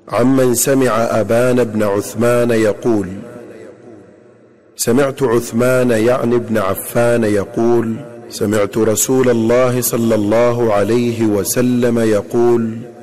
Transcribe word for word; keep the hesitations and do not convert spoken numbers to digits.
عمن سمع أبان بن عثمان يقول: سمعت عثمان يعني بن عفان يقول: سمعت رسول الله صلى الله عليه وسلم يقول: